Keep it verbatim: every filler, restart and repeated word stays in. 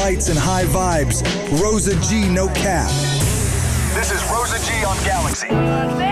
lights and high vibes. Rosa G, no cap. This is Rosa G on Galaxy.